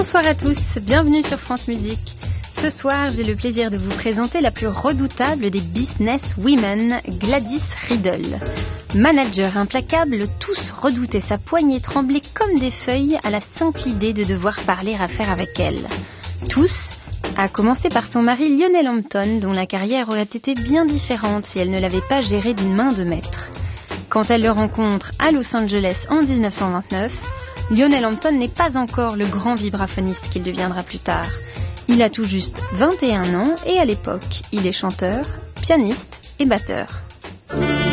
Bonsoir à tous, bienvenue sur France Musique. Ce soir, j'ai le plaisir de vous présenter la plus redoutable des business women, Gladys Riddle. Manager implacable, tous redoutaient sa poignée trembler comme des feuilles à la simple idée de devoir parler affaires avec elle. Tous, à commencer par son mari Lionel Hampton, dont la carrière aurait été bien différente si elle ne l'avait pas géré d'une main de maître. Quand elle le rencontre à Los Angeles en 1929, Lionel Hampton n'est pas encore le grand vibraphoniste qu'il deviendra plus tard. Il a tout juste 21 ans et à l'époque, il est chanteur, pianiste et batteur.